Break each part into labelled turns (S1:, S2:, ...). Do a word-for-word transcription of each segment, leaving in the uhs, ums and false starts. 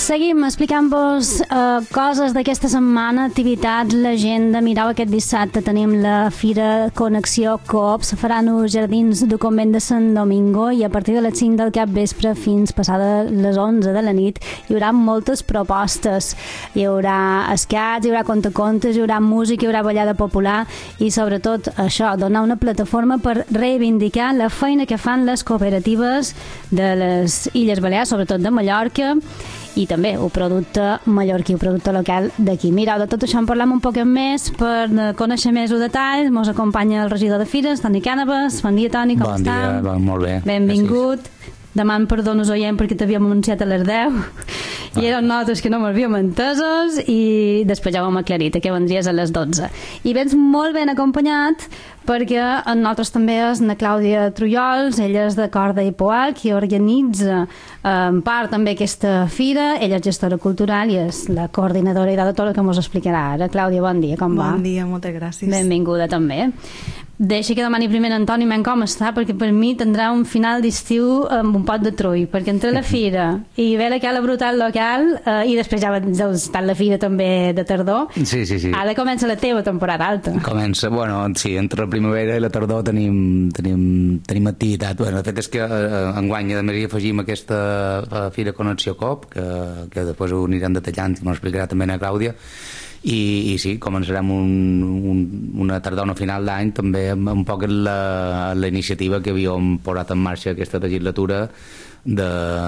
S1: Seguim explicant-vos uh, coses d'aquesta setmana, activitats, l'agenda. Mireu, aquest dissabte tenim la Fira Connexió Coop, se faran als jardins del convent de Sant Domingo i a partir de les cinc del cap vespre fins passada les onze de la nit hi haurà moltes propostes. Hi haurà escats, hi haurà contacontes, hi haurà música, hi haurà ballada popular i sobretot això, donar una plataforma per reivindicar la feina que fan les cooperatives de les Illes Balears, sobretot de Mallorca, i també el producte mallorquí, el producte local d'aquí. Mireu, de tot això en parlem un poc més per conèixer més el detall. Ens acompanya el regidor de Fires, Toni Cànovas. Bon dia, Toni, com
S2: bon
S1: està?
S2: Bon dia, va, molt bé.
S1: Benvingut. Gràcies. Deman perdó, nos oiem perquè t'havíem anunciat a les deu i eren notes que no m'havíem entesos i després ja ho hem aclarit, que vendries a les dotze. I vens molt ben acompanyat perquè en nosaltres també és na Clàudia Trullols, ella és de Corda i Poal, qui organitza en part també aquesta fira. Ella és gestora cultural i és la coordinadora i de tot el que ens explicarà ara. Clàudia, bon dia, com va?
S3: Bon dia, moltes gràcies.
S1: Benvinguda també. Deixa que demani primer a Antoni men com està, perquè per mi tindrà un final d'estiu amb un pot de trull, perquè entre la fira i ve la cala brutal local eh, i després ja ha estat la fira també de tardor.
S2: Sí, sí, sí.
S1: Ara comença la teva temporada alta.
S2: Comença, bueno, sí, entre la primavera i la tardor tenim, tenim, tenim activitat. Bueno, el fet és que eh, enguany a més hi afegim aquesta eh, Fira Connexió Coop, que, que després ho anirem detallant i m'ho explicarà també na Clàudia. I, i sí, començarem un, un, una tardor, una final d'any també amb un poc la, la iniciativa que havíem posat en marxa aquesta legislatura de,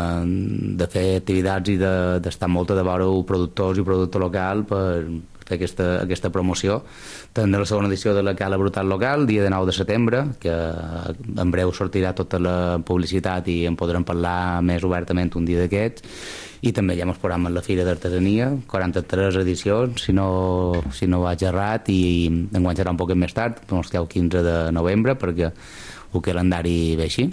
S2: de fer activitats i d'estar de, molt a vora productors i producte local per fer aquesta, aquesta promoció. També la segona edició de la Cala Brutal Local, dia de nou de setembre, que en breu sortirà tota la publicitat i en podrem parlar més obertament un dia d'aquests. I també ja ens posam en la Fira d'Artesania, quaranta-tres edicions, si no, si no vaig errat, i enguany serà un poc més tard, el quinze de novembre, perquè el calendari ve així.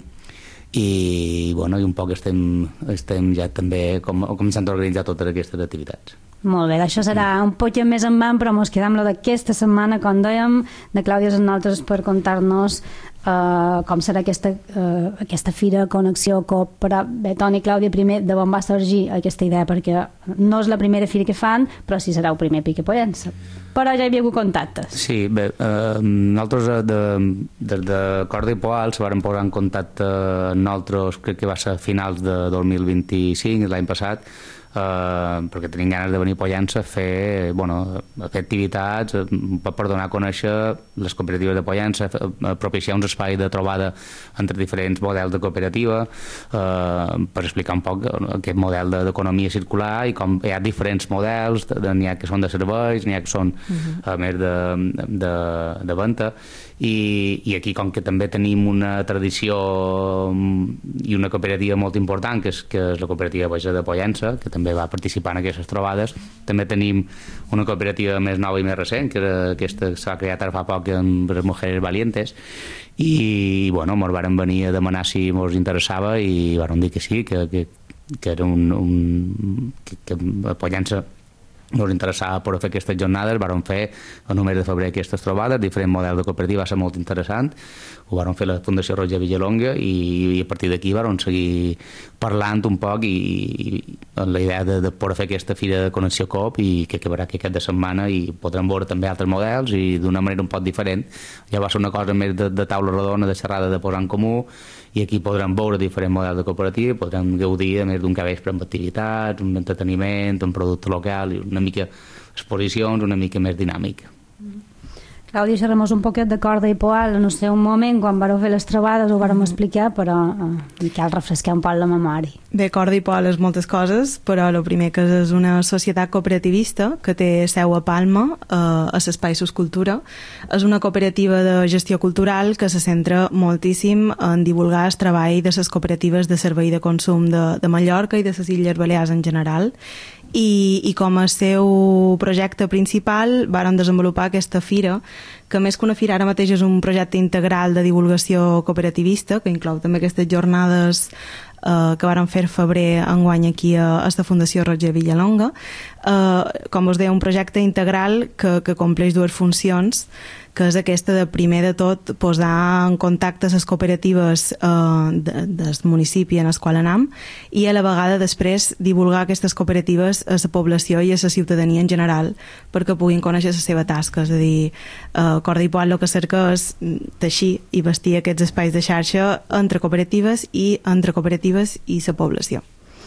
S2: I, bueno, i un poc estem, estem ja també com, començant a organitzar totes aquestes activitats.
S1: Molt bé, això serà un poc més en van, però ens quedem lo d'aquesta setmana, com dèiem, de Clàudia i nosaltres per contar-nos Uh, com serà aquesta, uh, aquesta Fira Connexió Coop. Però bé, Toni i Clàudia, primer, de on va sorgir aquesta idea? Perquè no és la primera fira que fan, però sí serà el primer Pica Pollença. Però ja hi havia hagut contactes.
S2: Sí, bé, uh, nosaltres de, des de Corda i Poal se van posar en contacte amb nosaltres, crec que va ser a finals de dos mil vint-i-cinc, l'any passat, Uh, perquè tenim ganes de venir a Pollença a fer, bueno, a fer activitats per, per donar a conèixer les cooperatives de Pollença, a propiciar uns espais de trobada entre diferents models de cooperativa, uh, per explicar un poc aquest model d'economia circular i com hi ha diferents models, n'hi ha que són de serveis, n'hi ha que són uh-huh. a més de, de, de venda. I, i aquí, com que també tenim una tradició i una cooperativa molt important, que és, que és la cooperativa Baixa de Pollença, que també va participar en aquestes trobades. També tenim una cooperativa més nova i més recent, que era aquesta que s'ha creat ara fa poc amb les Mujeres Valientes, i bueno, ens varen venir a demanar si ens interessava i varen dir que sí, que, que, que era un, un que, que a Pollença ens interessava per fer aquestes jornades. Vàrem fer el mes de febrer aquestes trobades, diferents models de cooperativa, va ser molt interessant. Ho vàrem fer la Fundació Roger Villalonga i, i a partir d'aquí vàrem seguir parlant un poc i, i la idea de, de poder fer aquesta Fira de Connexió Coop i que acabarà aquí aquest de setmana i podrem veure també altres models i d'una manera un poc diferent. Ja va ser una cosa més de, de taula rodona, de xerrada, de posar en comú, i aquí podrem veure diferents models de cooperativa, podrem gaudir a més d'un capvespre amb activitats, un entreteniment, un producte local i una mica exposicions, una mica més dinàmica.
S1: Clàudia, xerrem-nos un poquet de Corda i Poal. No sé, un moment, quan vareu fer les trobades ho vàrem explicar, però eh, cal refrescar un poc la memòria.
S3: Bé, Corda i Poal és moltes coses, però el primer que és una societat cooperativista que té seu a Palma, eh, a l'Espai Suscultura. És una cooperativa de gestió cultural que se centra moltíssim en divulgar el treball de les cooperatives de servei de consum de, de Mallorca i de les Illes Balears en general. I, i com a seu projecte principal varen desenvolupar aquesta fira, que més que una fira ara mateix és un projecte integral de divulgació cooperativista, que inclou també aquestes jornades eh, que varen fer febrer enguany aquí a, a la Fundació Roger Villalonga. Eh, com us deia, un projecte integral que, que compleix dues funcions. que és aquesta de primer de tot posar en contacte les cooperatives eh, de, del municipi en el qual anem i a la vegada després divulgar aquestes cooperatives a la població i a la ciutadania en general perquè puguin conèixer la seva tasca. És a dir, eh, Corda i Poal el que cerca és teixir i vestir aquests espais de xarxa entre cooperatives i entre cooperatives i la població.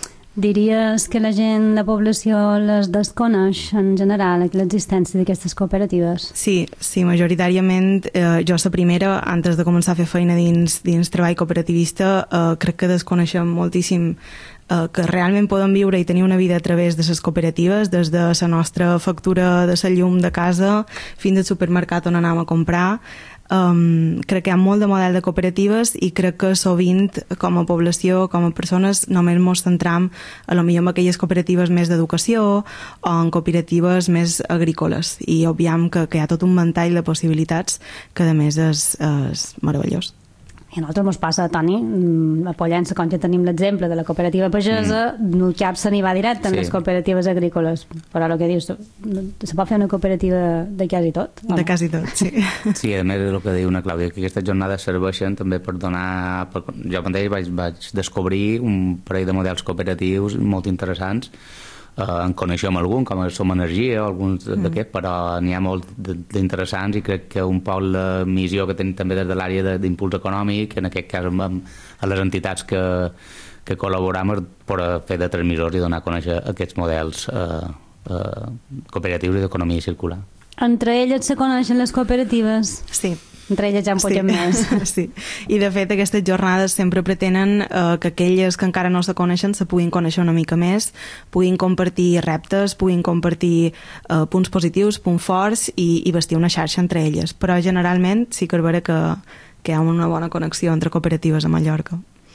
S1: Diries que la gent, la població, les desconeix en general, l'existència d'aquestes cooperatives?
S3: Sí, sí, majoritàriament eh, jo la primera, antes de començar a fer feina dins, dins treball cooperativista, eh, crec que desconeixem moltíssim eh, que realment podem viure i tenir una vida a través de les cooperatives, des de la nostra factura de la llum de casa fins al supermercat on anem a comprar. Um, crec que hi ha molt de model de cooperatives i crec que sovint com a població, com a persones, només ens centram a lo millor en aquelles cooperatives més d'educació o en cooperatives més agrícoles i obviam que, que hi ha tot un ventall de possibilitats que a més és, és meravellós.
S1: I a nosaltres ens passa, Toni, a Pollença, com ja tenim l'exemple de la cooperativa pagesa, mm. el cap se n'hi va directe en sí. les cooperatives agrícoles. Però el que dius, se pot fer una cooperativa de quasi tot?
S3: De quasi tot, sí.
S2: Sí, a més el que diu una Clàudia, que aquestes jornades serveixen també per donar... Per, jo mateix vaig, vaig descobrir un parell de models cooperatius molt interessants. Uh, en coneixem algun, com Som Energia o alguns mm. d'aquests, però n'hi ha molt d'interessants i crec que un poc la missió que tenim també des de l'àrea d'impuls econòmic, en aquest cas amb, amb, a les entitats que, que col·laboram per fer de transmissors i donar a conèixer aquests models uh, uh, cooperatius i d'economia circular.
S1: Entre elles se coneixen les cooperatives?
S3: Sí.
S1: Entre elles ja en pugen sí. més.
S3: Sí, i de fet aquestes jornades sempre pretenen eh, que aquelles que encara no se coneixen se puguin conèixer una mica més, puguin compartir reptes, puguin compartir eh, punts positius, punts forts i, i vestir una xarxa entre elles. Però generalment sí que és vera que, que hi ha una bona connexió entre cooperatives a Mallorca.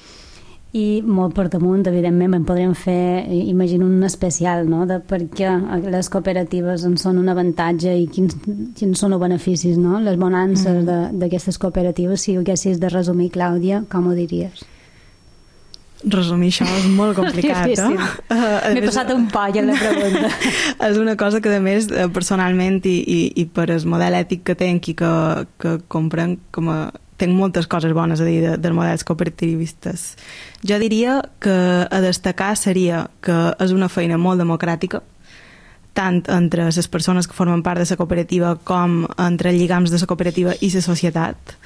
S1: I molt per damunt, evidentment, en podríem fer, imagino, un especial, no?, de per què les cooperatives en són un avantatge i quins, quins són els beneficis, no?, les bonances mm. d'aquestes cooperatives. Si ho haguessis de resumir, Clàudia, com ho diries?
S3: Resumir això és molt complicat, eh?
S1: Uh, M'he passat un poll en la pregunta.
S3: És una cosa que, a més, personalment i, i, i per el model ètic que tenc i que, que comprenc com a... Tenc moltes coses bones a dir de, dels models cooperativistes. Jo diria que a destacar seria que és una feina molt democràtica, tant entre les persones que formen part de la cooperativa com entre els lligams de la cooperativa i la societat,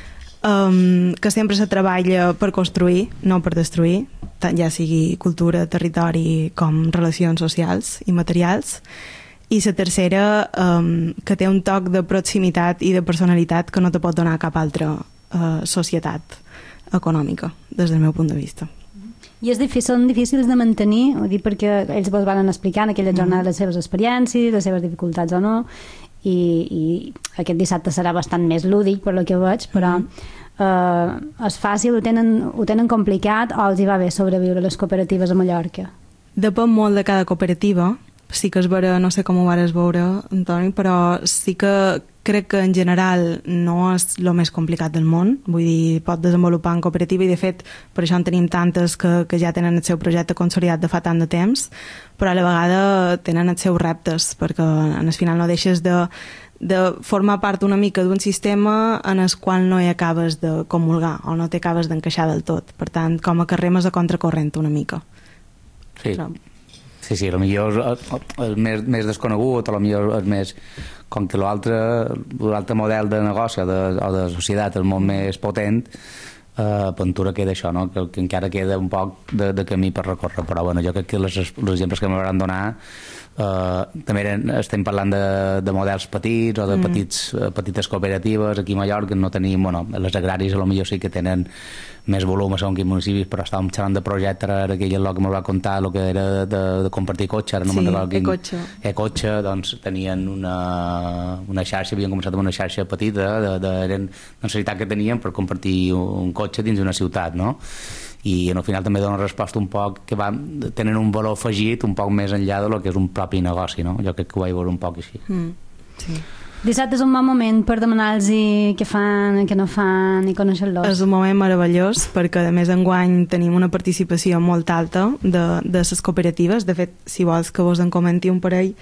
S3: um, que sempre se treballa per construir, no per destruir, tant ja sigui cultura, territori com relacions socials i materials. I la tercera, um, que té un toc de proximitat i de personalitat que no te pot donar cap altra uh, societat econòmica, des del meu punt de vista.
S1: I és difícil, són difícils de mantenir, ho dic perquè ells vos van explicar en aquella jornada mm. les seves experiències, les seves dificultats o no, i, i aquest dissabte serà bastant més lúdic, per lo que veig, però mm. uh, és fàcil, ho tenen, ho tenen complicat, o els hi va bé sobreviure les cooperatives a Mallorca?
S3: Depèn molt de cada cooperativa. Sí que és vera, no sé com ho vares veure, Antoni, però sí que crec que en general no és el més complicat del món. Vull dir, pot desenvolupar en cooperativa i de fet per això en tenim tantes que, que ja tenen el seu projecte consolidat de fa tant de temps, però a la vegada tenen els seus reptes perquè en el final no deixes de, de formar part una mica d'un sistema en el qual no hi acabes de comulgar o no t'acabes d'encaixar del tot. Per tant, com a que remes a contracorrent una mica.
S2: Sí. Però... Sí, sí, potser el més, més desconegut, o potser és més... Com que l'altre model de negoci o de, o de societat és molt més potent, eh, Ventura queda això, no? Que, que encara queda un poc de, de camí per recórrer. Però bueno, jo crec que les, els exemples que m'hauran donar Uh, també eren, estem parlant de, de models petits o de mm. petits, uh, petites cooperatives. Aquí a Mallorca no tenim, bueno, les agràries a lo millor sí que tenen més volum a segons quins municipis, però estàvem xerrant de projecte, ara aquell el que m'ho va contar, el que era de, de, de compartir cotxe, ara no
S3: sí,
S2: me'n recordo quin...
S3: e-cotxe.
S2: E-cotxe, doncs tenien una, una xarxa, havien començat amb una xarxa petita, de, de, eren la necessitat que tenien per compartir un cotxe dins d'una ciutat, no? I al final també dona resposta un poc que va, tenen un valor afegit un poc més enllà del que és un propi negoci, no? Jo crec que ho vaig veure un poc així.
S3: Mm, sí.
S1: Dissabte és un bon moment per demanar-los què fan, què no fan i conèixer-los.
S3: És un moment meravellós perquè a més enguany tenim una participació molt alta de, de les cooperatives. De fet, si vols que vos en comenti un parell,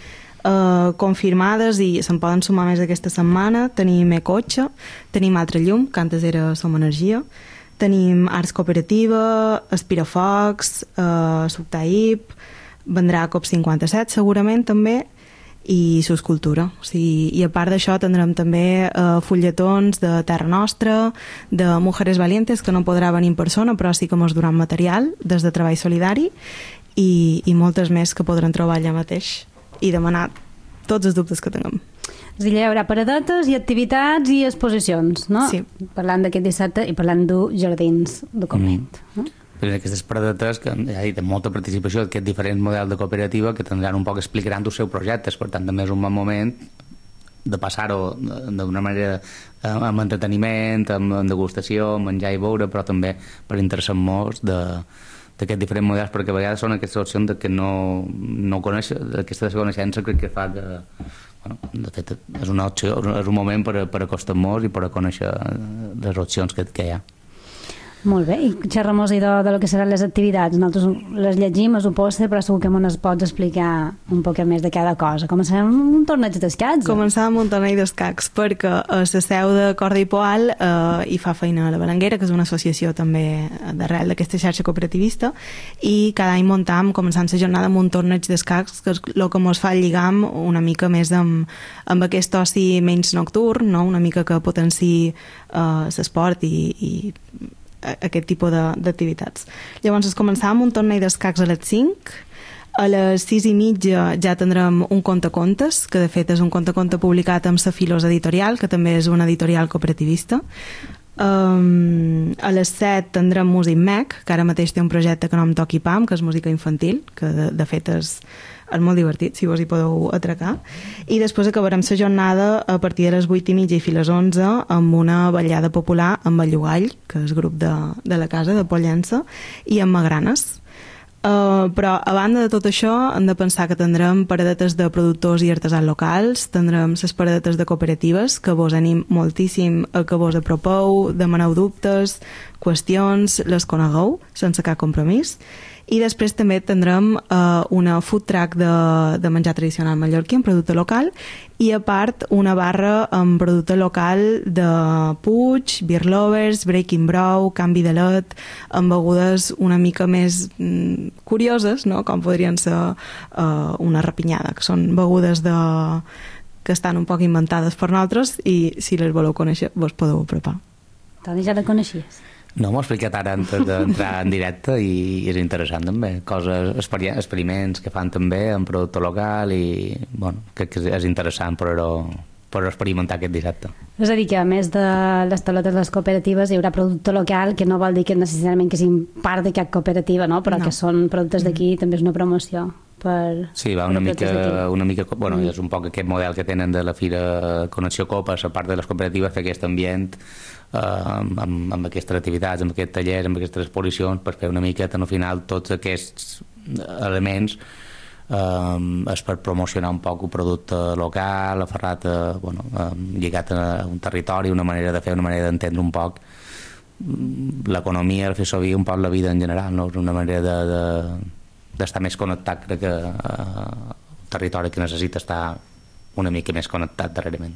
S3: uh, confirmades i se'n poden sumar més aquesta setmana. Tenim Ecotxe, tenim Altre Llum, que antes era Som Energia, tenim Arts Cooperativa, Espirafocs, uh, Subtaip, vendrà COP cinquanta-set segurament també, i Suscultura. O sigui, i a part d'això tindrem també eh, fulletons de Terra Nostra, de Mujeres Valientes, que no podrà venir en persona però sí que mos duran material des de Treball Solidari, i, i moltes més que podran trobar allà mateix i demanar tots els dubtes que tinguem.
S1: És a dir, hi haurà paradetes i activitats i exposicions, no?
S3: Sí.
S1: Parlant d'aquest dissabte i parlant d'un jardins document, mm. no?
S2: Aquestes paradetes que ja he dit, molta participació d'aquest diferents models de cooperativa que tindran un poc explicaran els seus projectes, per tant també és un bon moment de passar-ho d'una manera amb entreteniment, amb degustació, amb menjar i beure, però també per interessar-nos d'aquests diferents models, perquè a vegades són aquestes opcions de que no, no conèixer, aquesta desconeixença crec que fa que, bueno, de fet és una opció, és un moment per, per acostar-nos i per a conèixer les opcions que, que hi ha.
S1: Molt bé, i xerramos de, de lo que seran les activitats. Nosaltres les llegim, és un pòster, però segur que ens pots explicar un poc més de cada cosa. Començarem un torneig d'escacs?
S3: Començàvem amb un torneig d'escacs, perquè a la seu de Corda i Poal eh, hi fa feina la Belenguera, que és una associació també d'arrel d'aquesta xarxa cooperativista, i cada any muntam, començant la jornada, amb un torneig d'escacs, que és el que ens fa lligam una mica més amb, amb aquest oci menys nocturn, no? Una mica que potenciï eh, l'esport i, i aquest tipus d'activitats. Llavors es començava amb un torneig d'escacs a les cinc, a les sis i mitja ja tindrem un contacontes, que de fet és un contaconte publicat amb la Filos Editorial, que també és una editorial cooperativista. Um, a les set tindrem Music Mec, que ara mateix té un projecte que nom Toqui Pam, que és música infantil, que de, de fet és és molt divertit, si vos hi podeu atracar. I després acabarem la jornada a partir de les vuit i mitja i fins a les onze amb una ballada popular amb Ballugall, que és grup de, de la casa, de Pollença, i amb Magranes. Uh, però a banda de tot això hem de pensar que tindrem paradetes de productors i artesans locals, tindrem les paradetes de cooperatives, que vos anim moltíssim a que vos apropeu, demaneu dubtes, qüestions, les conegueu sense cap compromís. I després també tindrem uh, una food truck de, de menjar tradicional mallorquí amb producte local, i a part una barra amb producte local de Puig, Beer Lovers, Breaking Brew, Canvi de Let, amb begudes una mica més mm, curioses, no? Com podrien ser uh, una rapinyada, que són begudes de... que estan un poc inventades per nosaltres, i si les voleu conèixer vos podeu apropar.
S1: Toni, ja la coneixies?
S2: No, m'ho he explicat ara antes d'entrar en directe i és interessant també, coses, experiments que fan també en producte local i bueno, crec que és interessant per, per experimentar aquest dissabte.
S1: És a dir, que a més de les tauletes de les cooperatives hi haurà producte local, que no vol dir que necessàriament que siguin part de cap cooperativa, no? Però no. Que són productes d'aquí, mm. també és una promoció. Per,
S2: sí, va una mica, una mica bueno, mm. és un poc aquest model que tenen de la Fira Connexió Copa, a part de les cooperatives, fer aquest ambient eh, amb, amb aquestes activitats, amb aquests tallers, amb aquestes exposicions, per fer una miqueta al final tots aquests elements eh, és per promocionar un poc un producte local, aferrat a, bueno, eh, lligat a un territori, una manera de fer, una manera d'entendre un poc l'economia, fer servir un poc la vida en general, no? Una manera de, de d'estar més connectat, crec que uh, un territori que necessita estar una mica més connectat darrerament.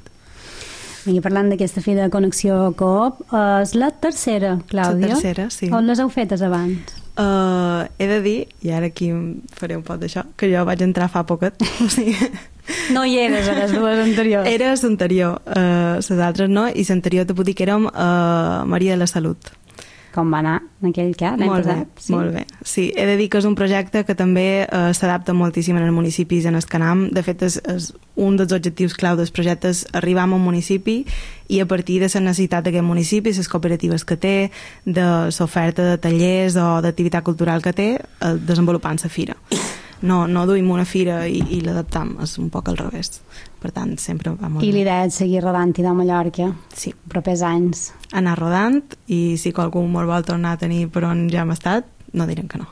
S1: I parlant d'aquesta fira de Connexió Coop, uh, és la tercera, Clàudia?
S3: La tercera, sí.
S1: On les heu fetes abans?
S3: Uh, he de dir, i ara aquí faré un pot d'això, que jo vaig entrar fa poquet. O sigui...
S1: No hi eres a les dues anteriors?
S3: Era l'anterior, uh, les altres no, i l'anterior te puc dir que érem uh, Maria de la Salut.
S1: Com va anar en aquell cas?
S3: Molt bé, sí? molt bé. Sí, he de dir que és un projecte que també eh, s'adapta moltíssim en els municipis en el Canam. De fet, és, és un dels objectius clau dels projectes arribar a un municipi i a partir de la necessitat d'aquest municipi, les cooperatives que té, de l'oferta de tallers o d'activitat cultural que té, eh, desenvolupant la fira. No, no duim una fira i, i l'adaptam, és un poc al revés. Per tant, sempre va molt
S1: I l'idea és seguir rodant-hi de Mallorca?
S3: Sí.
S1: Propers anys?
S3: Anar rodant, i si qualcú m'ho vol tornar a tenir per on ja hem estat, no direm que no.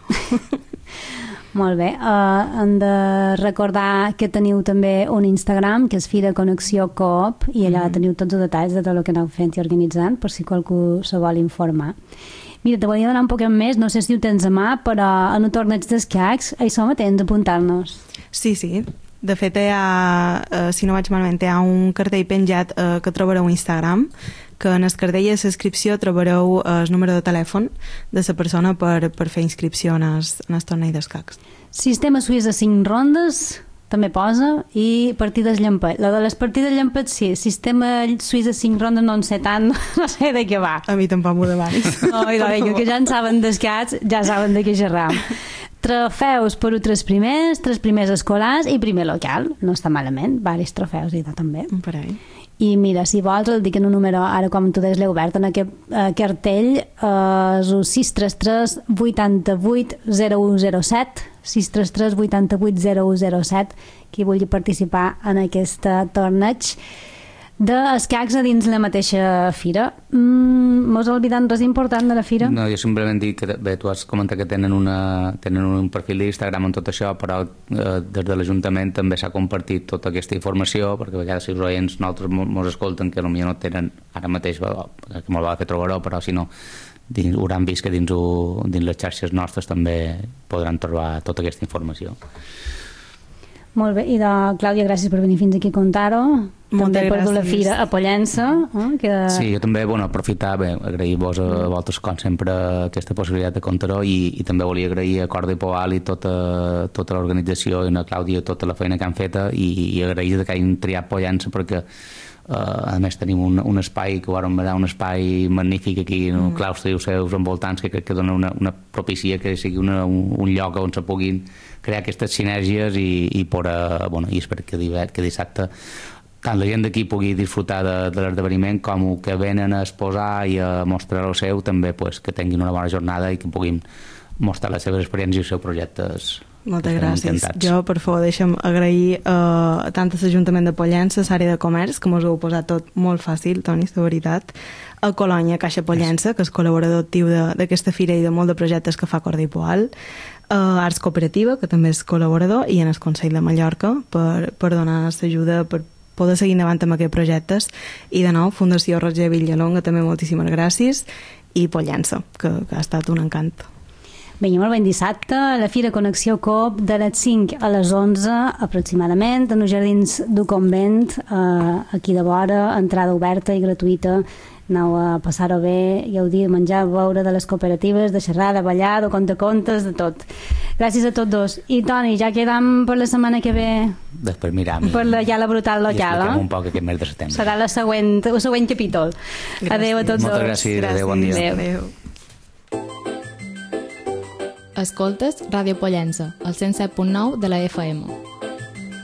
S1: Molt bé. Uh, hem de recordar que teniu també un Instagram, que és Fira Connexió Coop, i allà mm-hmm. teniu tots els detalls de tot el que aneu fent i organitzant, per si qualcú se vol informar. Mira, te volia donar un poc més, no sé si ho tens a mà, però en un torneig d'escacs, això mateix, apuntar-nos.
S3: Sí, sí. De fet, hi ha, eh, si no vaig malament, hi ha un cartell penjat eh, que trobareu a Instagram, que en el cartell de subscripció trobareu eh, el número de telèfon de la persona per, per fer inscripció en el, en el torneig d'escacs.
S1: Sistema suís de cinc rondes també posa, i partides llampet. La de les partides llampet, sí. Sistema suís de cinc rondes no en sé tant, no sé de què va.
S3: A mi tampoc m'ho demanis.
S1: No, i no, que ja en saben d'escats, ja saben de què xerram. Trofeus per tres primers, tres primers escolars i primer local. No està malament, varis trofeus i tot també.
S3: Per ahí.
S1: I mira, si vols el dic en un número, ara com tu deies l'he obert en aquest eh, cartell, eh, és el sis tres tres vuitanta-vuit zero u zero set, sis tres tres vuitanta-vuit zero u zero set, qui vulgui participar en aquest torneig d'escacs a dins la mateixa fira. Mm, M'has oblidat res important de la fira?
S2: No, jo simplement dic que bé, tu has comentat que tenen, una, tenen un perfil d'Instagram amb tot això, però eh, des de l'Ajuntament també s'ha compartit tota aquesta informació, perquè a vegades si els oients nosaltres mos escolten que potser no tenen ara mateix, que molt va fer trobar-ho, però si no dins, hauran vist que dins, dins les xarxes nostres també podran trobar tota aquesta informació.
S1: Molt bé, i de Clàudia, gràcies per venir fins aquí a contar-ho. També per dur la fira a Pollença. Eh, que...
S2: Sí, jo també, bueno, aprofitar, bé, agrair-vos a vosaltres com sempre aquesta possibilitat de contar-ho, i, i també volia agrair a Corda i Poal i tota, tota l'organització, i a Clàudia tota la feina que han fet, i, i agrair que hagin triat Pollença, perquè Uh, a més tenim un, un espai que vàrem veure, un espai magnífic aquí en el mm. claustre i els seus envoltants, que crec que dona una, una propicia que sigui una, un, un lloc on se puguin crear aquestes sinergies, i, i, por, uh, bueno, i espero que, que dissabte tant la gent d'aquí pugui disfrutar de, de l'esdeveniment com que venen a exposar i a mostrar el seu, també pues, que tinguin una bona jornada i que puguin mostrar les seves experiències i els seus projectes.
S3: Moltes gràcies. Encantats. Jo, per favor, deixa'm agrair uh, tant a l'Ajuntament de Pollença, a l'àrea de comerç, que mos ho heu posat tot molt fàcil, Toni, de veritat, a Colònia, Caixa Pollença, que és col·laborador actiu d'aquesta fira i de molt de projectes que fa Corda i Poal, uh, Arts Cooperativa, que també és col·laborador, i en el Consell de Mallorca, per, per donar l'ajuda, per poder seguir endavant amb aquests projectes, i de nou, Fundació Roger Villalonga, també moltíssimes gràcies, i Pollença, que, que ha estat un encant.
S1: Veiem el ben dissabte a la Fira Connexió Coop de les cinc a les onze aproximadament en els jardins del convent, eh, aquí de vora, entrada oberta i gratuïta. Aneu a passar-ho bé, ja ho dic, menjar, beure de les cooperatives, de xerrar, de ballar, de contar contes, de tot. Gràcies a tots dos. I Toni, ja quedam per la setmana que ve.
S2: Després miram.
S1: Per la, ja la brutal local,
S2: eh? I
S1: eh?
S2: un poc aquest mes de setembre.
S1: Serà la següent, el següent capítol. Gràcies. Adéu a tots
S2: Moltes
S1: dos.
S2: gràcies, gràcies. Adéu, bon dia.
S1: Adéu.
S3: Adéu.
S4: Escoltes Ràdio Pollença, al cent set punt nou de la F M.